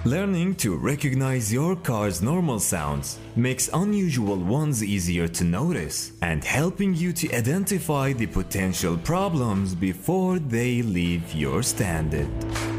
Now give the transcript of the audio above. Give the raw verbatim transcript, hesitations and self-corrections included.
Learning to recognize your car's normal sounds makes unusual ones easier to notice and helping you to identify the potential problems before they leave your standard.